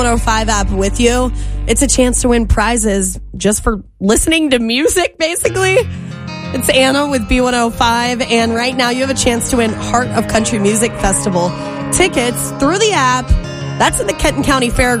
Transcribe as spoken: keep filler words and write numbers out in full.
one oh five app with you. It's a chance to win prizes just for listening to music, basically. It's Anna with B one oh five, and right now you have a chance to win Heart of Country Music Festival tickets through the app. That's in the Kenton County Fairgrounds.